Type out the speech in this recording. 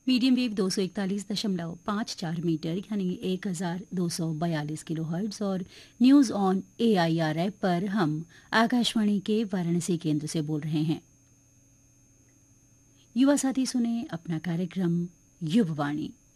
Medium wave 241.54 metre यानी 1242 kilohertz और news on AIR app पर हम आकाशवाणी के वाराणसी केंद्र से बोल रहे हैं। युवा साथी सुने अपना कार्यक्रम युववाणी।